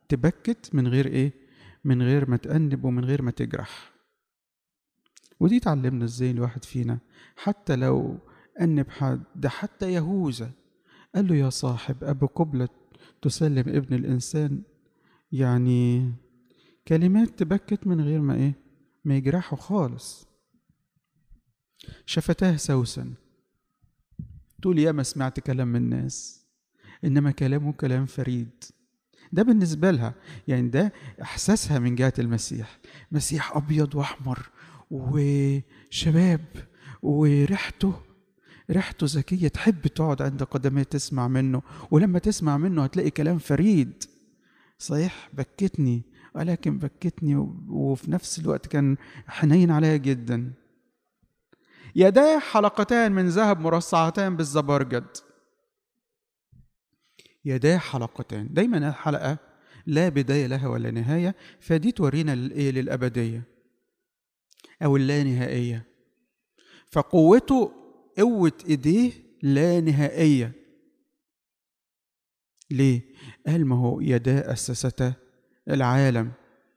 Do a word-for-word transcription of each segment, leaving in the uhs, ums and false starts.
تبكت من غير ايه؟ من غير ما تأنب ومن غير ما تجرح. ودي تعلمنا ازاي الواحد فينا حتى لو أنب حد، ده حتى يهوذا قال له يا صاحب أبو قبلة تسلم ابن الإنسان، يعني كلمات تبكت من غير ما ايه؟ ما يجرحه خالص. شفتاه سوسن، تقول يا ما سمعت كلام من الناس، إنما كلامه كلام فريد. ده بالنسبة لها يعني ده إحساسها من جهة المسيح. مسيح أبيض وأحمر وشباب وريحته ريحته زكية، تحب تقعد عند قدميه تسمع منه، ولما تسمع منه هتلاقي كلام فريد. صحيح بكتني، ولكن بكتني وفي نفس الوقت كان حنين عليها جدا. يداه حلقتان من ذهب مرصعتان بالزبرجد. يداه حلقتان، دايما الحلقة لا بداية لها ولا نهاية، فدي تورينا للإيه؟ للأبدية أو اللا نهائية. فقوته قوة إيديه لا نهائية. ليه؟ قال ما هو يداه أسستا العالم.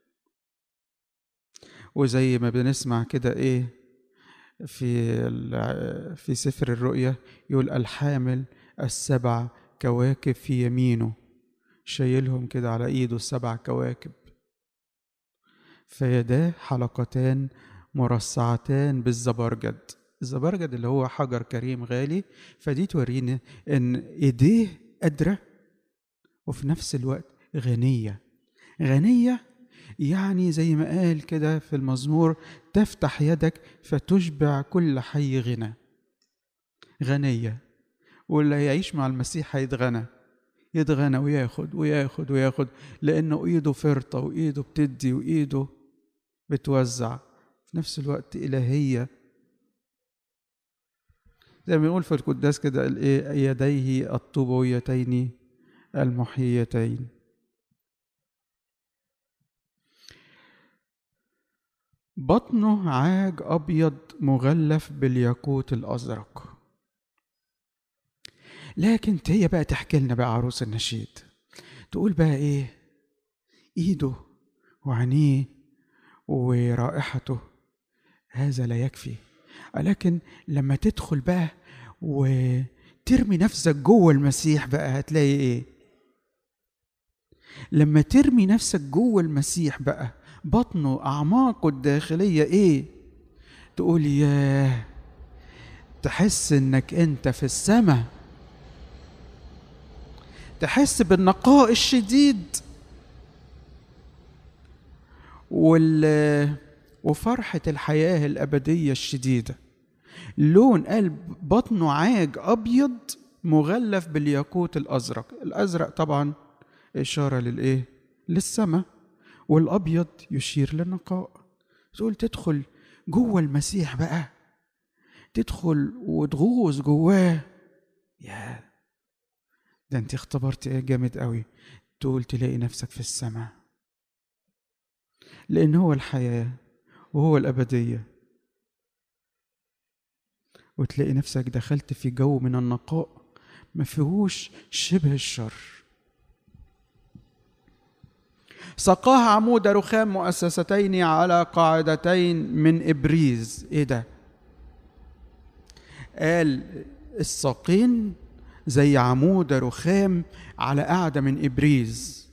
وزي ما بنسمع كده إيه في في سفر الرؤيا يقول الحامل السبع كواكب في يمينه، شايلهم كده على ايده السبع كواكب. فيداه حلقتان مرصعتان بالزبرجد. الزبرجد اللي هو حجر كريم غالي. فدي تورينا ان ايديه قادرة وفي نفس الوقت غنية. غنية يعني زي ما قال كده في المزمور تفتح يدك فتشبع كل حي غنى. غنية، واللي يعيش مع المسيح هيتغنى، يتغنى وياخد وياخد وياخد، لأنه إيده فرطة وإيده بتدي وإيده بتوزع في نفس الوقت إلهية. زي ما يقول في القداس كده يديه الطوبويتين المحييتين. بطنه عاج أبيض مغلف بالياقوت الأزرق. لكن هي بقى تحكي لنا بقى عروس النشيد، تقول بقى إيه؟ إيده وعينيه ورائحته هذا لا يكفي، لكن لما تدخل بقى وترمي نفسك جوه المسيح بقى هتلاقي إيه؟ لما ترمي نفسك جوه المسيح بقى بطنه أعماقه الداخلية إيه؟ تقول ياه، تحس إنك أنت في السماء، تحس بالنقاء الشديد وال وفرحة الحياة الأبدية الشديدة. لون قلب بطنه عاج أبيض مغلف بالياقوت الأزرق. الأزرق طبعا إشارة للإيه؟ للسماء، والأبيض يشير للنقاء. تقول تدخل جوه المسيح بقى، تدخل وتغوص جواه، يا ده انت اختبرت ايه جامد قوي. تقول تلاقي نفسك في السماء، لأن هو الحياة وهو الأبدية، وتلاقي نفسك دخلت في جو من النقاء ما فيهوش شبه الشر. سقاها عمود رخام مؤسستين على قاعدتين من إبريز. ايه ده؟ قال الساقين زي عمود رخام على قاعدة من إبريز.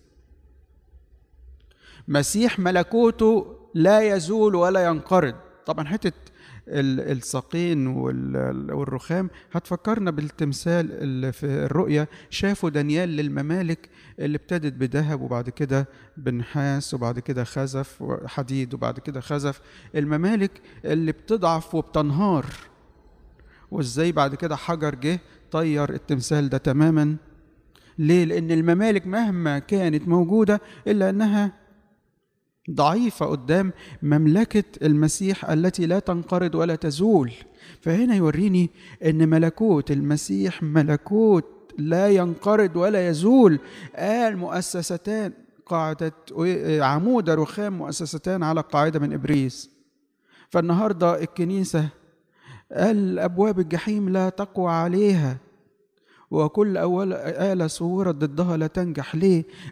مسيح ملكوته لا يزول ولا ينقرض. طبعا حتة الساقين والرخام هتفكرنا بالتمثال اللي في الرؤيا شافوا دانيال للممالك اللي ابتدت بذهب وبعد كده بنحاس وبعد كده خزف وحديد وبعد كده خزف. الممالك اللي بتضعف وبتنهار، وازاي بعد كده حجر جه طير التمثال ده تماما. ليه؟ لأن الممالك مهما كانت موجودة إلا أنها ضعيفة قدام مملكة المسيح التي لا تنقرض ولا تزول. فهنا يوريني أن ملكوت المسيح ملكوت لا ينقرض ولا يزول. قال مؤسستان قاعدة عمود رخام مؤسستان على قاعدة من إبريز. فالنهاردة الكنيسة قال أبواب الجحيم لا تقوى عليها، وكل أول آلة صورت ضدها لا تنجح. ليه؟